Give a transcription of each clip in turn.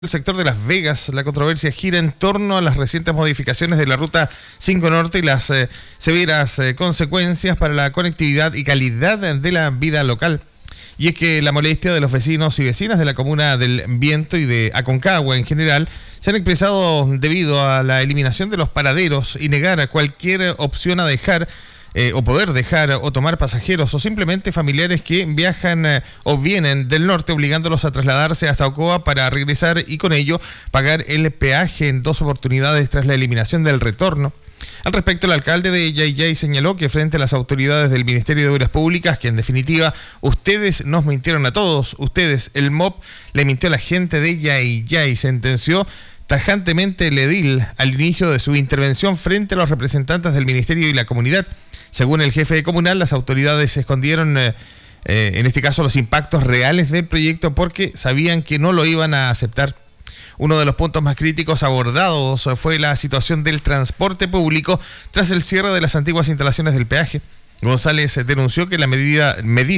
El sector de Las Vegas, la controversia gira en torno a las recientes modificaciones de la Ruta 5 Norte y las severas consecuencias para la conectividad y calidad de la vida local. Y es que la molestia de los vecinos y vecinas de la comuna del Viento y de Aconcagua en general se han expresado debido a la eliminación de los paraderos y negar cualquier opción a dejar o poder dejar o tomar pasajeros o simplemente familiares que viajan o vienen del norte, obligándolos a trasladarse hasta Ocoa para regresar y con ello pagar el peaje en 2 oportunidades tras la eliminación del retorno. Al respecto, el alcalde de Yayay señaló que frente a las autoridades del Ministerio de Obras Públicas, que en definitiva ustedes nos mintieron a todos, ustedes, el MOP, le mintió a la gente de Yayay, sentenció tajantemente el edil al inicio de su intervención frente a los representantes del Ministerio y la comunidad. Según el jefe comunal, las autoridades escondieron, en este caso, los impactos reales del proyecto porque sabían que no lo iban a aceptar. Uno de los puntos más críticos abordados fue la situación del transporte público tras el cierre de las antiguas instalaciones del peaje. González denunció que la medida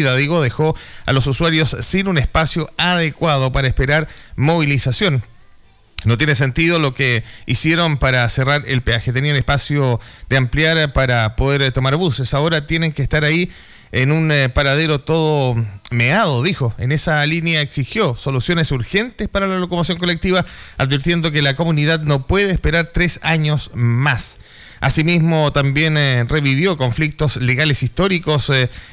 dejó a los usuarios sin un espacio adecuado para esperar movilización. No tiene sentido lo que hicieron para cerrar el peaje. Tenían espacio de ampliar para poder tomar buses. Ahora tienen que estar ahí en un paradero todo meado, dijo. En esa línea exigió soluciones urgentes para la locomoción colectiva, advirtiendo que la comunidad no puede esperar 3 años más. Asimismo, también revivió conflictos legales históricos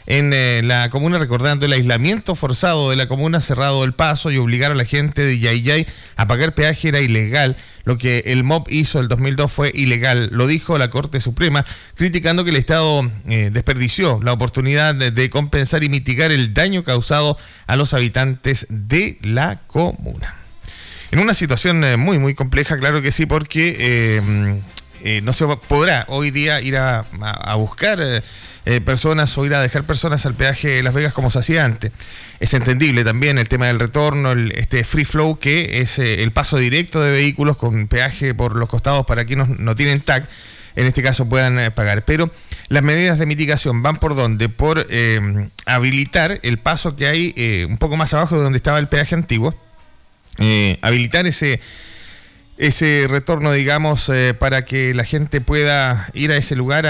en la comuna, recordando el aislamiento forzado de la comuna, cerrado el paso y obligar a la gente de Yayay a pagar peaje era ilegal. Lo que el MOP hizo el 2002 fue ilegal, lo dijo la Corte Suprema, criticando que el Estado desperdició la oportunidad de compensar y mitigar el daño causado a los habitantes de la comuna. En una situación muy compleja, claro que sí, porque no se podrá hoy día ir a buscar personas o ir a dejar personas al peaje de Las Vegas como se hacía antes. Es entendible también el tema del retorno, este free flow, que es el paso directo de vehículos con peaje por los costados para quienes no tienen TAC, en este caso puedan pagar. Pero las medidas de mitigación van por ¿dónde? Por habilitar el paso que hay un poco más abajo de donde estaba el peaje antiguo, habilitar ese retorno, digamos, para que la gente pueda ir a ese lugar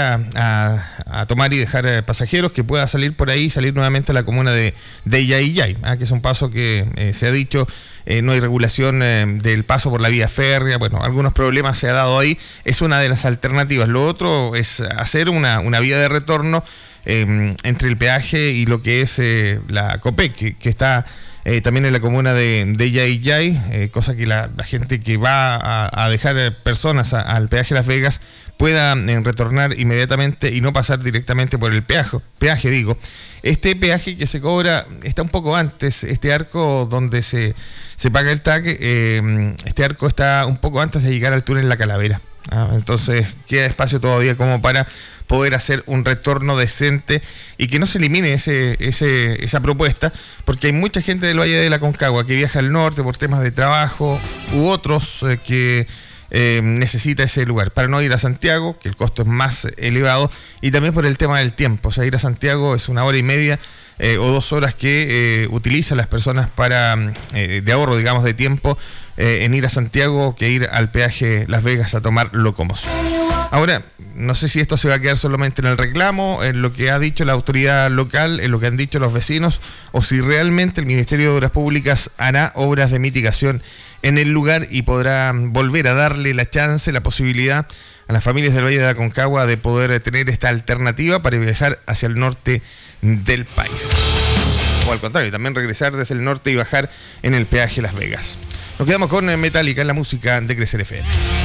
a tomar y dejar pasajeros, que pueda salir por ahí, salir nuevamente a la comuna de Yayay, que es un paso que se ha dicho, no hay regulación del paso por la vía férrea, bueno, algunos problemas se ha dado ahí, es una de las alternativas. Lo otro es hacer una vía de retorno entre el peaje y lo que es la COPEC, que está también en la comuna de Yayay, cosa que la gente que va a dejar personas al peaje Las Vegas pueda retornar inmediatamente y no pasar directamente por el peaje digo. Este peaje que se cobra está un poco antes, este arco donde se paga el TAC, este arco está un poco antes de llegar al túnel La Calavera. Entonces queda espacio todavía como para poder hacer un retorno decente y que no se elimine esa propuesta, porque hay mucha gente del Valle de la Aconcagua que viaja al norte por temas de trabajo u otros que necesita ese lugar para no ir a Santiago, que el costo es más elevado, y también por el tema del tiempo. O sea, ir a Santiago es 1 hora y media o 2 horas que utilizan las personas para de ahorro, digamos, de tiempo en ir a Santiago, que ir al peaje Las Vegas a tomar locomoción. Ahora, no sé si esto se va a quedar solamente en el reclamo, en lo que ha dicho la autoridad local, en lo que han dicho los vecinos, o si realmente el Ministerio de Obras Públicas hará obras de mitigación en el lugar y podrá volver a darle la chance, la posibilidad a las familias del Valle de Aconcagua de poder tener esta alternativa para viajar hacia el norte del país. O al contrario, también regresar desde el norte y bajar en el peaje Las Vegas. Nos quedamos con Metallica en la música de Crecer FM.